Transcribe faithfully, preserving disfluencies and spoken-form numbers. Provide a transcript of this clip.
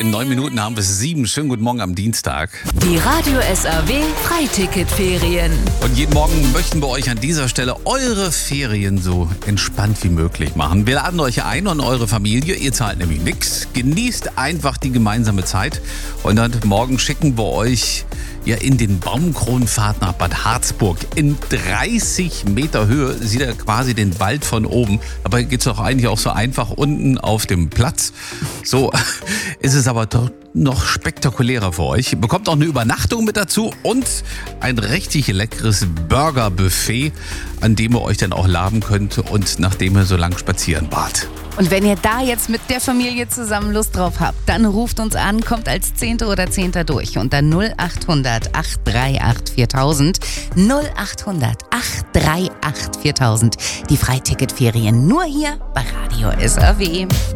In neun Minuten haben wir es sieben. Schönen guten Morgen am Dienstag. Die Radio S R W Freiticketferien. Und jeden Morgen möchten wir euch an dieser Stelle eure Ferien so entspannt wie möglich machen. Wir laden euch ein und eure Familie. Ihr zahlt nämlich nichts. Genießt einfach die gemeinsame Zeit. Und dann morgen schicken wir euch ja in den Baumkronenpfad nach Bad Harzburg. In dreißig Meter Höhe sieht er quasi den Wald von oben. Dabei geht es doch eigentlich auch so einfach unten auf dem Platz. So ist es aber doch noch spektakulärer für euch. Ihr bekommt auch eine Übernachtung mit dazu und ein richtig leckeres Burgerbuffet, an dem ihr euch dann auch laben könnt und nachdem ihr so lang spazieren wart. Und wenn ihr da jetzt mit der Familie zusammen Lust drauf habt, dann ruft uns an, kommt als Zehnte oder Zehnter durch unter null acht hundert acht drei acht viertausend. null acht hundert acht drei acht viertausend. Die Freiticketferien nur hier bei Radio S R W.